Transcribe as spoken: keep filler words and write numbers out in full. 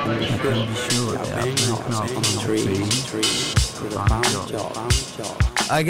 Jag kan bli sure att jag kan knappa någon tree. I